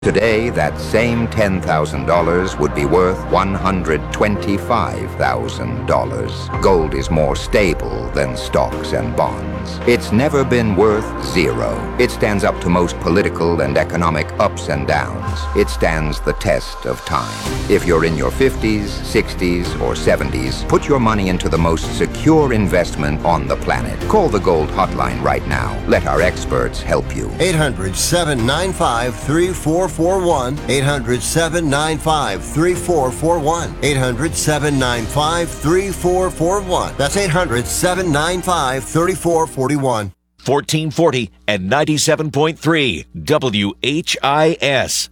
Today, that same $10,000 would be worth $125,000. Gold is more stable than stocks and bonds. It's never been worth zero. It stands up to most political and economic ups and downs. It stands the test of time. If you're in your 50s, 60s, or 70s, put your money into the most secure investment on the planet. Call the Gold Hotline right now. Let our experts help you. 800-795-3441. 800-795-3441. 800-795-3441. That's 800-795-3441. 1440 and 97.3 WHIS.